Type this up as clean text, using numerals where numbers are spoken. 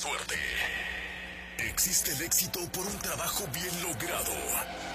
suerte. Existe el éxito por un trabajo bien logrado.